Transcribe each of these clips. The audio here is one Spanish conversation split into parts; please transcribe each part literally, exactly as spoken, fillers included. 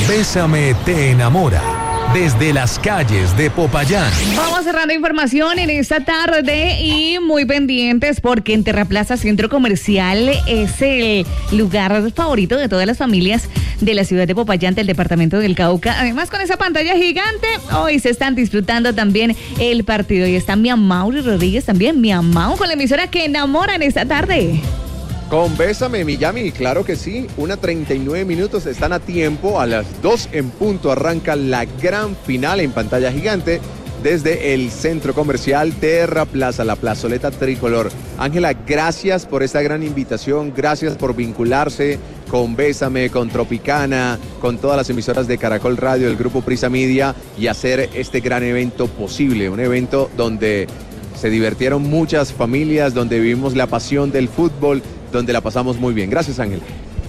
Bésame te enamora. Desde las calles de Popayán. Vamos cerrando información en esta tarde y muy pendientes porque en Terraplaza Centro Comercial es el lugar favorito de todas las familias de la ciudad de Popayán, del departamento del Cauca. Además, con esa pantalla gigante, hoy se están disfrutando también el partido. Y está mi Amaury Rodríguez también, mi Amau, con la emisora que enamora en esta tarde. Con Bésame, Miami, claro que sí. Una treinta y nueve minutos, están a tiempo. A las dos en punto arranca la gran final en pantalla gigante desde el centro comercial Terraplaza, la plazoleta tricolor. Ángela, gracias por esta gran invitación. Gracias por vincularse con Bésame, con Tropicana, con todas las emisoras de Caracol Radio, el grupo Prisa Media, y hacer este gran evento posible. Un evento donde se divirtieron muchas familias, donde vivimos la pasión del fútbol, donde la pasamos muy bien. Gracias, Ángela.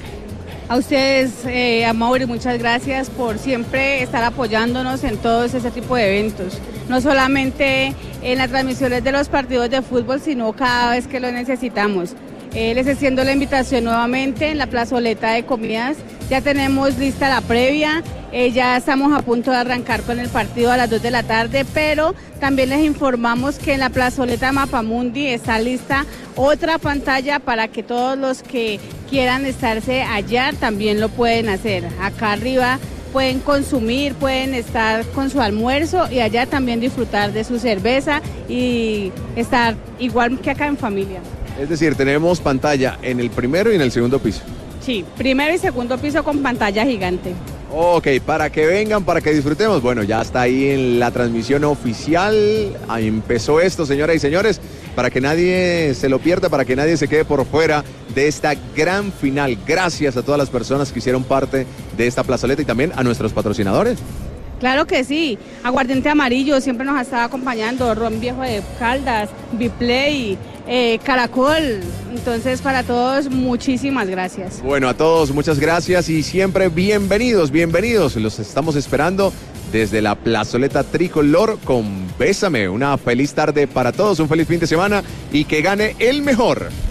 A ustedes, eh, Amaury, muchas gracias por siempre estar apoyándonos en todos ese tipo de eventos. No solamente en las transmisiones de los partidos de fútbol, sino cada vez que lo necesitamos. Eh, les extiendo la invitación nuevamente en la plazoleta de comidas. Ya tenemos lista la previa, eh, ya estamos a punto de arrancar con el partido a las dos de la tarde, pero también les informamos que en la plazoleta Mapamundi está lista otra pantalla para que todos los que quieran estarse allá también lo pueden hacer. Acá arriba pueden consumir, pueden estar con su almuerzo y allá también disfrutar de su cerveza y estar igual que acá en familia. Es decir, tenemos pantalla en el primero y en el segundo piso. Sí, primero y segundo piso con pantalla gigante. Ok, para que vengan, para que disfrutemos. Bueno, ya está ahí en la transmisión oficial. Ahí empezó esto, señoras y señores, para que nadie se lo pierda, para que nadie se quede por fuera de esta gran final. Gracias a todas las personas que hicieron parte de esta plazoleta y también a nuestros patrocinadores. Claro que sí, Aguardiente Amarillo siempre nos ha estado acompañando, Ron Viejo de Caldas, Biplay, eh, Caracol. Entonces, para todos, muchísimas gracias. Bueno, a todos, muchas gracias y siempre bienvenidos, bienvenidos. Los estamos esperando desde la plazoleta tricolor con Bésame. Una feliz tarde para todos, un feliz fin de semana y que gane el mejor.